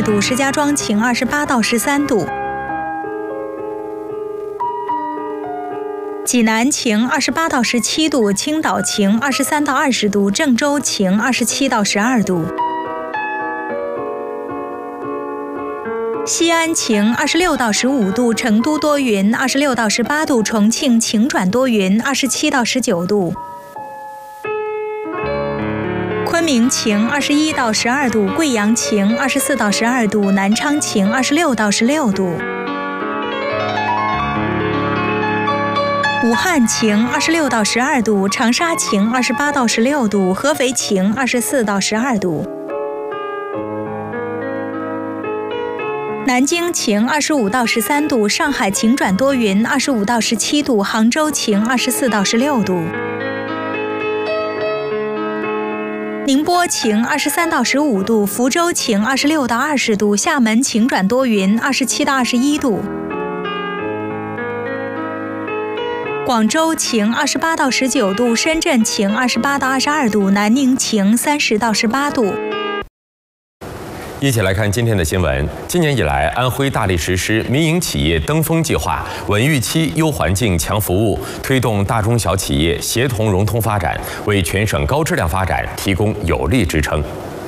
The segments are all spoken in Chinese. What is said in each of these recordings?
度，石家庄晴28到13度。济南晴28到17度，青岛晴23到20度，郑州晴27到12度。西安晴26到15度，成都多云26到18度，重庆晴转多云27到19度。昆明晴21到12度，贵阳晴24到12度，南昌晴26到16度。武汉晴26到12度，长沙晴28到16度，合肥晴24到12度。南京晴25到13度，上海晴转多云25到17度，杭州晴24到16度。宁波晴23到15度，福州晴26到20度，厦门晴转多云27到21度。广州晴28到19度，深圳晴28到22度，南宁晴30到18度。 一起来看今天的新闻。今年以来，安徽大力实施民营企业登峰计划，稳预期、优环境、强服务，推动大中小企业协同融通发展，为全省高质量发展提供有力支撑。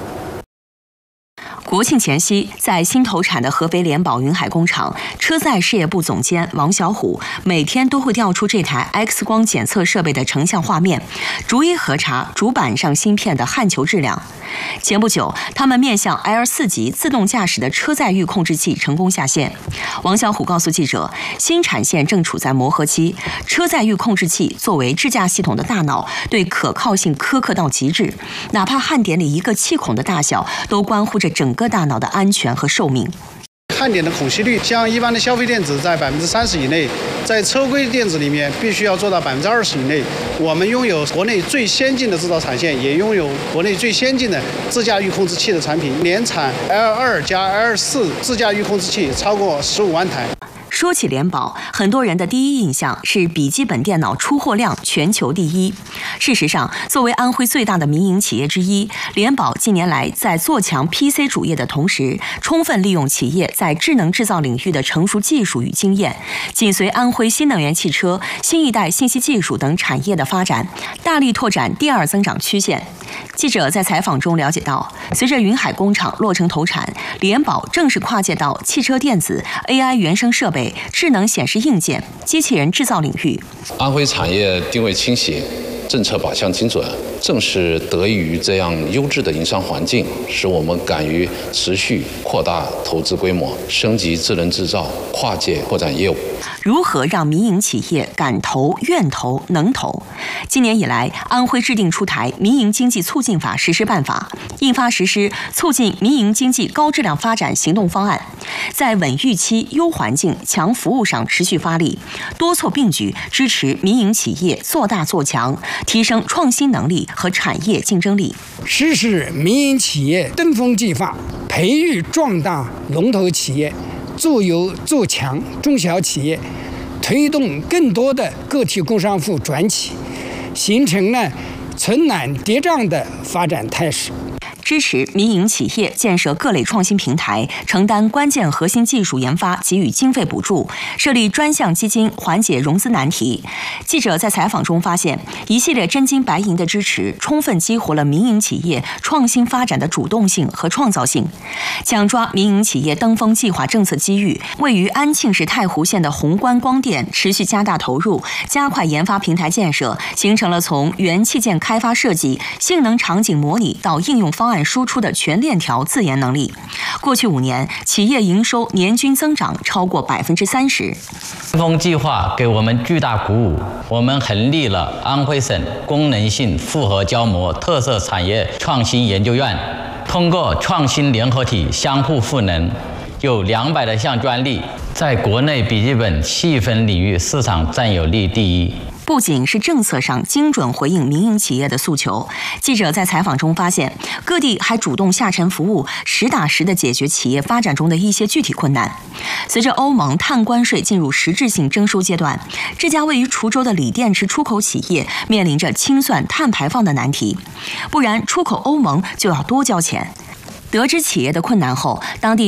国庆前夕，在新投产的合肥联保云海工厂，车载事业部总监王小虎每天都会调出这台 X 光检测设备的成像画面，逐一核查主板上芯片的焊球质量。前不久，他们面向 L4级自动驾驶的车载域控制器成功下线。王小虎告诉记者，新产线正处在磨合期，车载域控制器作为智驾系统的大脑，对可靠性苛刻到极致，哪怕焊点里一个气孔的大小，都关乎着整个大脑的安全和寿命。 焊点的孔隙率，像一般的消费电子在30%以内，在车规电子里面必须要做到20%以内。我们拥有国内最先进的制造产线，也拥有国内最先进的自驾域控制器的产品，年产 L2 加 L4 自驾域控制器超过15万台。 说起联保，很多人的第一印象是笔记本电脑出货量全球第一。事实上，作为安徽最大的民营企业之一，联保近年来在做强 PC 主业的同时，充分利用企业在智能制造领域的成熟技术与经验，紧随安徽新能源汽车、新一代信息技术等产业的发展，大力拓展第二增长曲线。记者在采访中了解到，随着云海工厂落成投产，联保正式跨界到汽车电子、AI 原生设备、智能显示硬件、机器人制造领域。 安徽产业定位清晰，政策靶向精准，正是得益于这样优质的营商环境，使我们敢于持续扩大投资规模，升级智能制造，跨界扩展业务。 如何让民营企业敢投、愿投、能投？今年以来，安徽制定出台《民营经济促进法实施办法》，印发实施促进民营经济高质量发展行动方案，在稳预期、优环境、强服务上持续发力，多措并举，支持民营企业做大做强，提升创新能力和产业竞争力。 实施民营企业登峰计划，培育壮大龙头企业，做优做强中小企业，推动更多的个体工商户转起，形成了存难叠嶂的发展态势。 支持民营企业建设各类创新平台，承担关键核心技术研发给予经费补助，设立专项基金缓解融资难题。记者在采访中发现，一系列真金白银的支持，充分激活了民营企业创新发展的主动性和创造性。抢抓民营企业登峰计划政策机遇，位于安庆市太湖县的宏观光电持续加大投入，加快研发平台建设，形成了从元器件开发设计、性能场景模拟到应用方案输出的全链条自研能力。过去5年，企业营收年均增长超过30%。 登峰计划给我们巨大鼓舞，我们成立了安徽省功能性复合胶膜特色产业创新研究院，通过创新联合体相互赋能，有200多项专利，在国内笔记本细分领域市场占有率第一。 不仅是政策上精准回应民营企业的诉求，记者在采访中发现，各地还主动下沉服务，实打实地解决企业发展中的一些具体困难。随着欧盟碳关税进入实质性征收阶段，这家位于滁州的锂电池出口企业面临着清算碳排放的难题，不然出口欧盟就要多交钱。得知企业的困难后，当地